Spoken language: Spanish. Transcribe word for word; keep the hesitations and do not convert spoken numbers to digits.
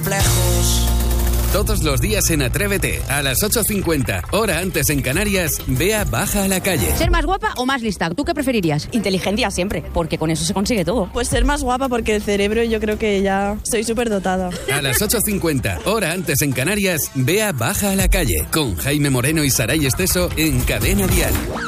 complejos. Todos los días en Atrévete, a las ocho cincuenta, hora antes en Canarias, Bea baja a la calle. ¿Ser más guapa o más lista? ¿Tú qué preferirías? Inteligencia siempre, porque con eso se consigue todo. Pues ser más guapa, porque el cerebro yo creo que ya estoy súper dotada. A las ocho cincuenta, hora antes en Canarias, Bea baja a la calle, con Jaime Moreno y Saray Esteso en Cadena Dial.